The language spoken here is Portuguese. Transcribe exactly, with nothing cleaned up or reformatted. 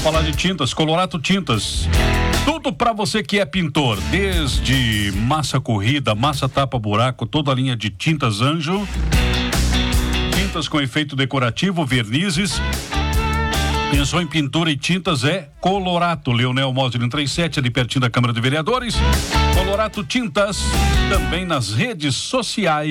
Falar de tintas, Colorato Tintas. Tudo para você que é pintor, desde massa corrida, massa tapa-buraco, toda a linha de tintas Anjo, tintas com efeito decorativo, vernizes. Pensou em pintura e tintas, é Colorato. Leonel Moslin trinta e sete, ali pertinho da Câmara de Vereadores. Colorato Tintas, também nas redes sociais.